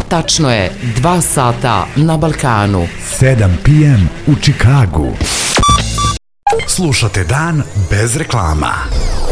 Tačno je 2 sata na Balkanu. 7 p.m. u Čikagu. Slušate Dan bez reklama.